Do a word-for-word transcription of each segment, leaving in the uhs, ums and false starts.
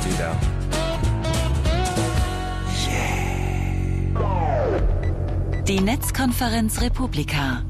wieder. Yeah. Die Netzkonferenz Republika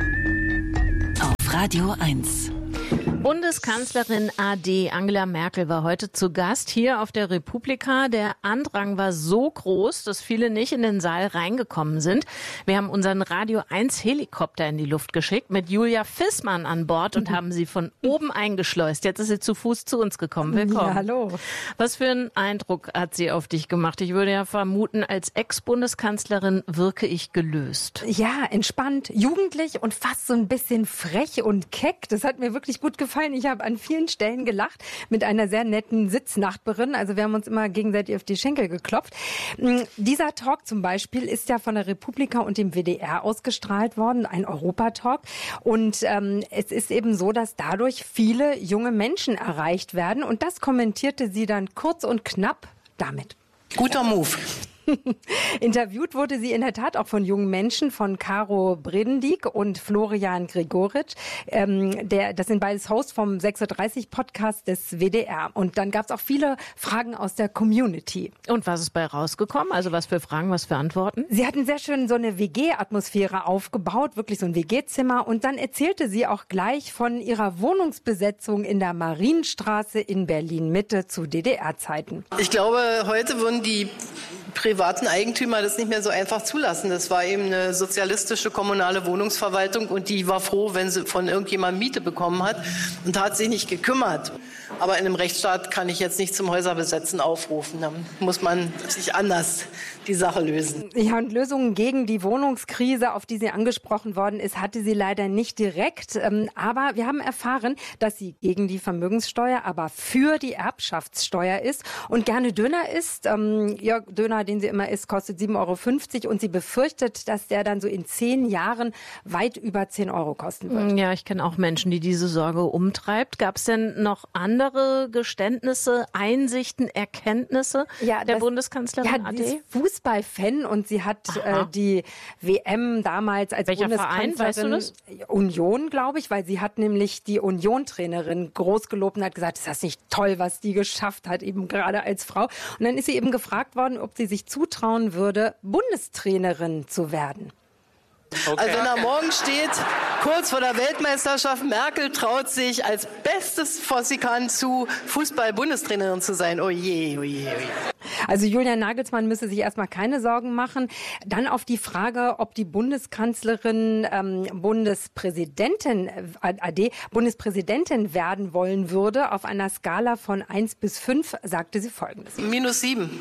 auf Radio eins. Bundeskanzlerin A D Angela Merkel war heute zu Gast hier auf der Republika. Der Andrang war so groß, dass viele nicht in den Saal reingekommen sind. Wir haben unseren Radio eins Helikopter in die Luft geschickt mit Julia Fissmann an Bord und haben sie von oben eingeschleust. Jetzt ist sie zu Fuß zu uns gekommen. Willkommen. Ja, hallo. Was für einen Eindruck hat sie auf dich gemacht? Ich würde ja vermuten, als Ex-Bundeskanzlerin wirke ich gelöst. Ja, entspannt, jugendlich und fast so ein bisschen frech und keck. Das hat mir wirklich gut gefallen. Ich habe an vielen Stellen gelacht mit einer sehr netten Sitznachbarin. Also wir haben uns immer gegenseitig auf die Schenkel geklopft. Dieser Talk zum Beispiel ist ja von der Republika und dem W D R ausgestrahlt worden, ein Europatalk. Und ähm, es ist eben so, dass dadurch viele junge Menschen erreicht werden. Und das kommentierte sie dann kurz und knapp damit. Guter Move. Interviewt wurde sie in der Tat auch von jungen Menschen, von Caro Bredendieck und Florian Gregoritsch. Ähm, der, das sind beides Hosts vom sechs Uhr dreißig Podcast des W D R. Und dann gab es auch viele Fragen aus der Community. Und was ist bei rausgekommen? Also was für Fragen, was für Antworten? Sie hatten sehr schön so eine W G-Atmosphäre aufgebaut, wirklich so ein W G-Zimmer. Und dann erzählte sie auch gleich von ihrer Wohnungsbesetzung in der Marienstraße in Berlin-Mitte zu D D R-Zeiten. Ich glaube, heute würden die privaten Eigentümer das nicht mehr so einfach zulassen. Das war eben eine sozialistische kommunale Wohnungsverwaltung und die war froh, wenn sie von irgendjemandem Miete bekommen hat und hat sich nicht gekümmert. Aber in einem Rechtsstaat kann ich jetzt nicht zum Häuserbesetzen aufrufen. Da muss man sich anders die Sache lösen. Ja, und Lösungen gegen die Wohnungskrise, auf die sie angesprochen worden ist, hatte sie leider nicht direkt. Aber wir haben erfahren, dass sie gegen die Vermögenssteuer, aber für die Erbschaftssteuer ist und gerne Döner isst. Ihr Döner, den sie immer isst, kostet sieben Euro fünfzig und sie befürchtet, dass der dann so in zehn Jahren weit über zehn Euro kosten wird. Ja, ich kenne auch Menschen, die diese Sorge umtreibt. Gab es denn noch andere Geständnisse, Einsichten, Erkenntnisse ja, der das, Bundeskanzlerin ja, A D? Fußballfan und sie hat äh, die W M damals als Welcher Bundeskanzlerin, Verein, weißt du das? Union, glaube ich, weil sie hat nämlich die Union-Trainerin groß gelobt und hat gesagt, ist das nicht toll, was die geschafft hat, eben gerade als Frau. Und dann ist sie eben gefragt worden, ob sie sich zutrauen würde, Bundestrainerin zu werden. Okay. Also wenn da morgen steht, kurz vor der Weltmeisterschaft, Merkel traut sich als bestes, was sie kann, zu Fußball-Bundestrainerin zu sein. Oh je, oh je, oh je. Also Julian Nagelsmann müsse sich erstmal keine Sorgen machen. Dann auf die Frage, ob die Bundeskanzlerin ähm, Bundespräsidentin, A D, Bundespräsidentin werden wollen würde, auf einer Skala von eins bis fünf, sagte sie Folgendes. Minus sieben.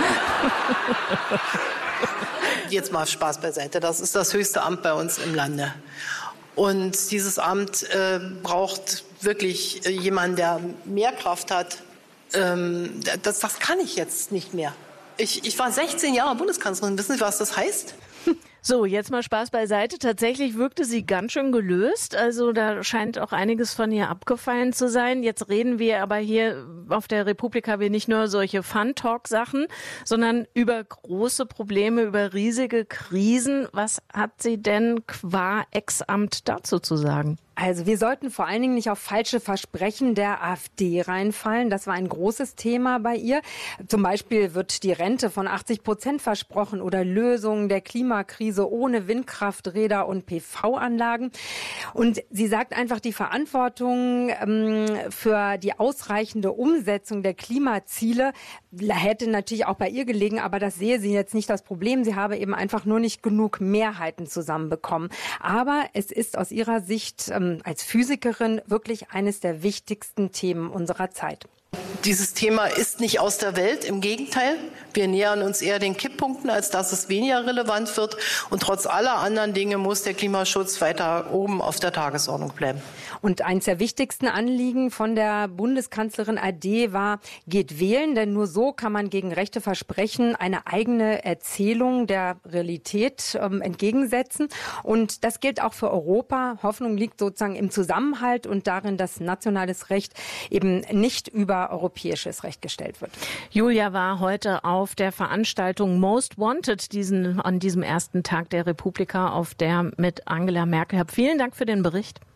Jetzt mal Spaß beiseite. Das ist das höchste Amt bei uns im Lande. Und dieses Amt äh, braucht wirklich äh, jemanden, der mehr Kraft hat. Ähm, das, das kann ich jetzt nicht mehr. Ich, ich war sechzehn Jahre Bundeskanzlerin. Wissen Sie, was das heißt? So, jetzt mal Spaß beiseite. Tatsächlich wirkte sie ganz schön gelöst. Also da scheint auch einiges von ihr abgefallen zu sein. Jetzt reden wir aber hier auf der Republika wir nicht nur solche Fun-Talk-Sachen, sondern über große Probleme, über riesige Krisen. Was hat sie denn qua Ex-Amt dazu zu sagen? Also wir sollten vor allen Dingen nicht auf falsche Versprechen der AfD reinfallen. Das war ein großes Thema bei ihr. Zum Beispiel wird die Rente von achtzig Prozent versprochen oder Lösungen der Klimakrise ohne Windkrafträder und P V-Anlagen. Und sie sagt einfach, die Verantwortung ähm, für die ausreichende Umsetzung der Klimaziele hätte natürlich auch bei ihr gelegen, aber das sehe sie jetzt nicht das Problem. Sie habe eben einfach nur nicht genug Mehrheiten zusammenbekommen. Aber es ist aus ihrer Sicht ähm, als Physikerin wirklich eines der wichtigsten Themen unserer Zeit. Dieses Thema ist nicht aus der Welt, im Gegenteil. Wir nähern uns eher den Kipppunkten, als dass es weniger relevant wird. Und trotz aller anderen Dinge muss der Klimaschutz weiter oben auf der Tagesordnung bleiben. Und eines der wichtigsten Anliegen von der Bundeskanzlerin A D war, geht wählen, denn nur so kann man gegen rechte Versprechen eine eigene Erzählung der Realität ähm, entgegensetzen. Und das gilt auch für Europa. Hoffnung liegt sozusagen im Zusammenhalt und darin, dass nationales Recht eben nicht über europäisches Recht gestellt wird. Julia war heute auf der Veranstaltung Most Wanted diesen, an diesem ersten Tag der Republika, auf der mit Angela Merkel. Vielen Dank für den Bericht.